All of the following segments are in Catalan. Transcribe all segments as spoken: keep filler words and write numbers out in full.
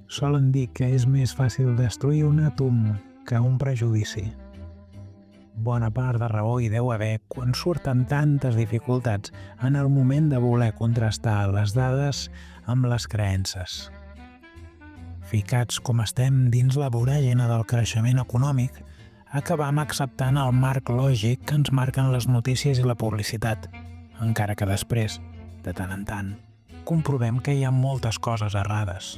Solen dir que és més fàcil destruir un àtom que un prejudici. Bona part de raó hi deu haver quan surten tantes dificultats en el moment de voler contrastar les dades amb les creences. Ficats com estem dins la voràgina del creixement econòmic, acabam acceptant el marc lògic que ens marquen les notícies i la publicitat, encara que després, de tant en tant, comprovem que hi ha moltes coses errades.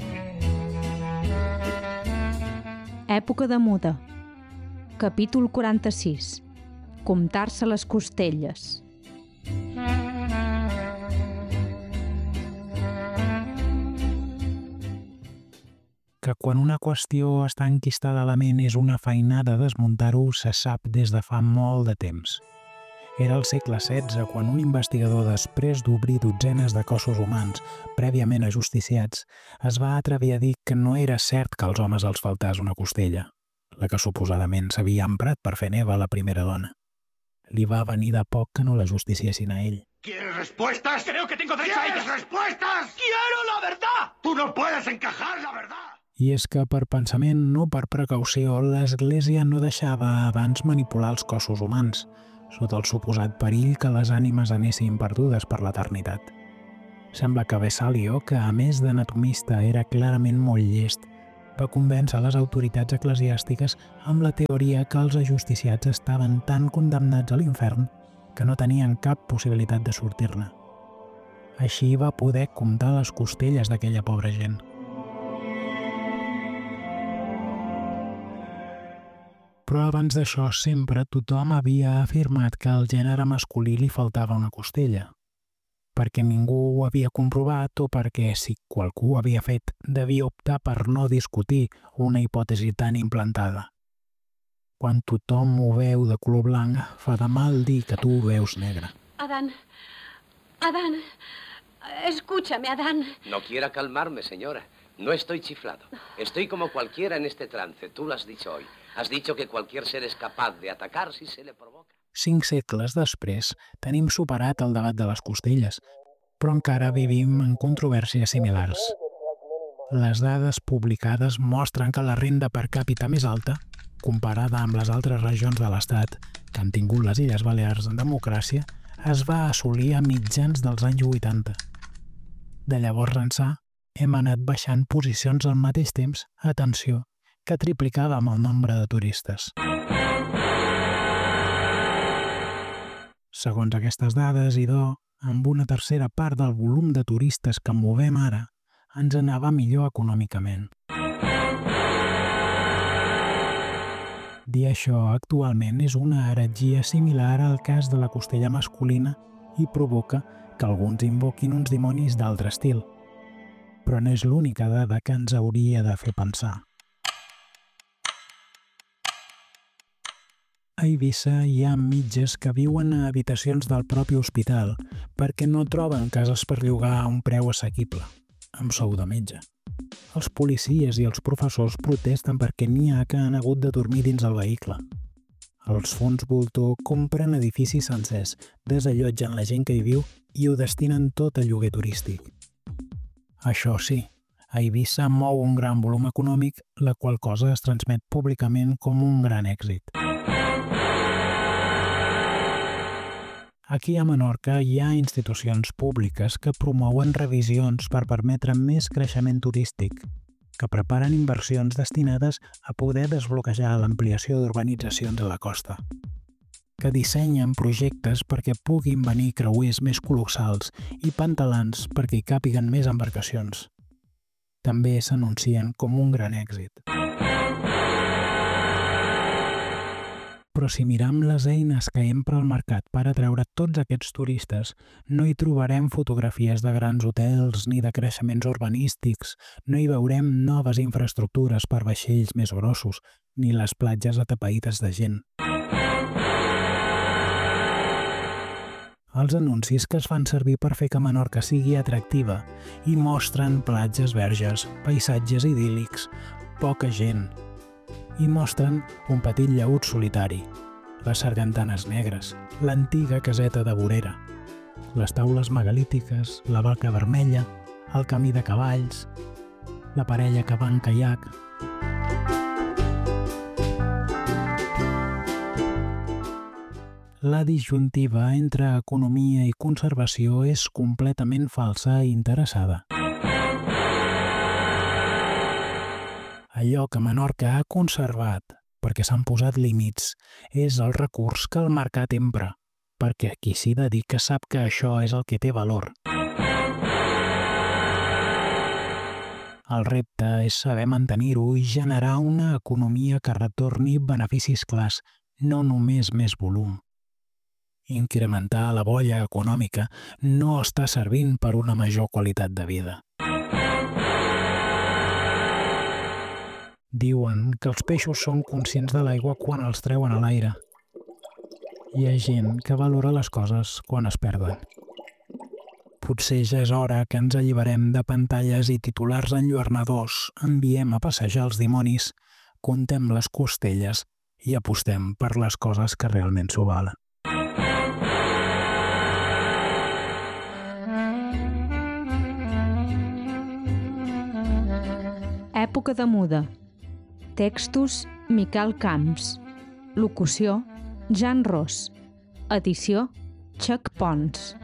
Època de muda. Capítol quaranta-sis. Comptar-se les costelles. Que quan una qüestió està enquistada a la ment és una feinada desmuntar-ho se sap des de fa molt de temps. Era el segle setze quan un investigador, després d'obrir dotzenes de cossos humans prèviament ajusticiats, es va atrevir a dir que no era cert que als homes els faltàs una costella, la que suposadament s'havia emprat per fer neva a la primera dona. Li va venir de poc que no la justiciessin a ell. ¿Quieres respuestas? Creo que tengo derecho a ¿Quieres ellas. respuestas? ¡Quiero la verdad! ¡Tú no puedes encajar la verdad! I és que per pensament, no per precaució, l'Església no deixava abans manipular els cossos humans, sota el suposat perill que les ànimes anessin perdudes per l'eternitat. Sembla que Vesalio, que a més d'anatomista era clarament molt llest, va convèncer les autoritats eclesiàstiques amb la teoria que els ajusticiats estaven tan condemnats a l'infern que no tenien cap possibilitat de sortir-ne. Així va poder comptar les costelles d'aquella pobra gent. Però abans d'això sempre tothom havia afirmat que al gènere masculí li faltava una costella, perquè ningú ho havia comprovat o perquè, si qualcú ho havia fet, devia optar per no discutir una hipòtesi tan implantada. Quan tothom ho veu de color blanc, fa de mal dir que tu ho veus negre. Adán, Adán, escúchame, Adán. No quiera calmarme, señora. No estoy chiflado. Estoy como cualquiera en este trance. Tú lo has dicho hoy. Has dicho que cualquier ser es capaz de atacar si se le provoca. Cinc segles després, tenim superat el debat de les costelles, però encara vivim en controvèrsies similars. Les dades publicades mostren que la renda per càpita més alta, comparada amb les altres regions de l'Estat que han tingut les Illes Balears en democràcia, es va assolir a mitjans dels anys vuitanta. De llavors ençà, hem anat baixant posicions al mateix temps, atenció, que triplicàvem el nombre de turistes. Segons aquestes dades, idò, amb una tercera part del volum de turistes que movem ara, ens anava millor econòmicament. Dir això actualment és una heretgia similar al cas de la costella masculina i provoca que alguns invoquin uns dimonis d'altre estil. Però no és l'única dada que ens hauria de fer pensar. A Eivissa hi ha metges que viuen a habitacions del propi hospital perquè no troben cases per llogar a un preu assequible, amb sou de metge. Els policies i els professors protesten perquè n'hi ha que han hagut de dormir dins el vehicle. Els fons voltor compren edificis sencers, desallotgen la gent que hi viu i ho destinen tot a lloguer turístic. Això sí, a Eivissa mou un gran volum econòmic, la qual cosa es transmet públicament com un gran èxit. Aquí a Menorca hi ha institucions públiques que promouen revisions per permetre més creixement turístic, que preparen inversions destinades a poder desbloquejar l'ampliació d'urbanitzacions a la costa, que dissenyen projectes perquè puguin venir creuers més colossals i pantalans perquè hi càpiguen més embarcacions. També s'anuncien com un gran èxit. Però si miram les eines que empra el mercat per atraure tots aquests turistes, no hi trobarem fotografies de grans hotels ni de creixements urbanístics, no hi veurem noves infraestructures per vaixells més grossos, ni les platges atapeïdes de gent. Els anuncis que es fan servir per fer que Menorca sigui atractiva i mostren platges verges, paisatges idíl·lics, poca gent, i mostren un petit llaüt solitari, les sargantanes negres, l'antiga caseta de vorera, les taules megalítiques, la barca vermella, el camí de cavalls. la parella que va en caiac. La disjuntiva entre economia i conservació és completament falsa i interessada. Allò que Menorca ha conservat, perquè s'han posat límits, és el recurs que el mercat empra, perquè qui s'hi dedica sap que això és el que té valor. El repte és saber mantenir-ho i generar una economia que retorni beneficis clars, no només més volum. Incrementar la bolla econòmica no està servint per una major qualitat de vida. Diuen que els peixos són conscients de l'aigua quan els treuen a l'aire. Hi ha gent que valora les coses quan es perden. Potser ja és hora que ens alliberem de pantalles i titulars enlluernadors, enviem a passejar els dimonis, contem les costelles i apostem per les coses que realment s'ho valen. Època de muda. Textos Miquel Camps. Locució Jan Ros. Edició Chuck Pons.